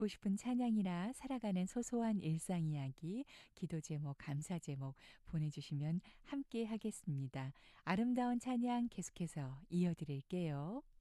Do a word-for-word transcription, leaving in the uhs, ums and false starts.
듣고 싶은 찬양이나 살아가는 소소한 일상 이야기, 기도 제목, 감사 제목 보내주시면 함께 하겠습니다. 아름다운 찬양 계속해서 이어드릴게요.